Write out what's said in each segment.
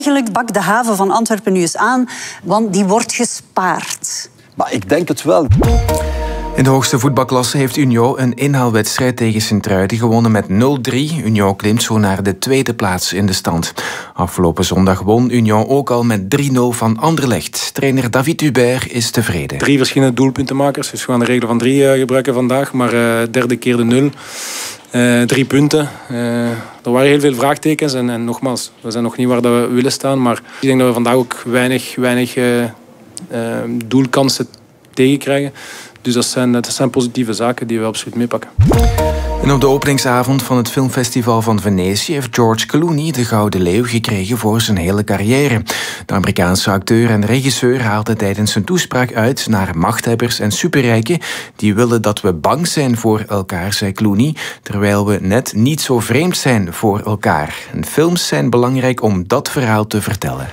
Eigenlijk bak de haven van Antwerpen nu eens aan, want die wordt gespaard. Maar ik denk het wel. In de hoogste voetbalklasse heeft Union een inhaalwedstrijd tegen Sint-Truiden gewonnen met 0-3. Union klimt zo naar de tweede plaats in de stand. Afgelopen zondag won Union ook al met 3-0 van Anderlecht. Trainer David Hubert is tevreden. 3 verschillende doelpuntenmakers, dus we gaan de regel van 3 gebruiken vandaag. Maar derde keer de 0. 3 punten. Er waren heel veel vraagtekens en nogmaals, we zijn nog niet waar we willen staan. Maar ik denk dat we vandaag ook weinig doelkansen tegenkrijgen. Dus dat zijn positieve zaken die we absoluut meepakken. En op de openingsavond van het filmfestival van Venetië heeft George Clooney de Gouden Leeuw gekregen voor zijn hele carrière. De Amerikaanse acteur en regisseur haalde tijdens zijn toespraak uit naar machthebbers en superrijken die willen dat we bang zijn voor elkaar, zei Clooney, terwijl we net niet zo vreemd zijn voor elkaar. En films zijn belangrijk om dat verhaal te vertellen.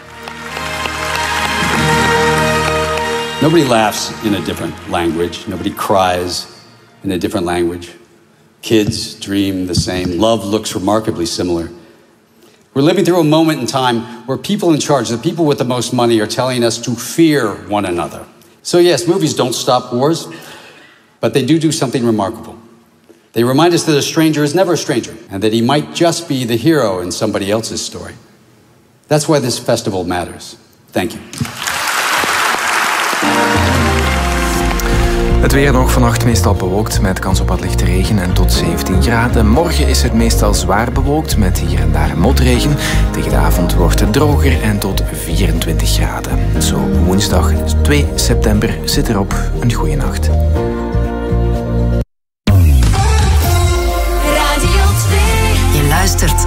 Nobody laughs in a different language. Nobody cries in a different language. Kids dream the same. Love looks remarkably similar. We're living through a moment in time where people in charge, the people with the most money, are telling us to fear one another. So yes, movies don't stop wars, but they do something remarkable. They remind us that a stranger is never a stranger, and that he might just be the hero in somebody else's story. That's why this festival matters. Thank you. Het weer nog vannacht meestal bewolkt met kans op wat lichte regen en tot 17 graden. Morgen is het meestal zwaar bewolkt met hier en daar motregen. Tegen de avond wordt het droger en tot 24 graden. Zo woensdag 2 september zit erop. Een goeie nacht. Radio 2. Je luistert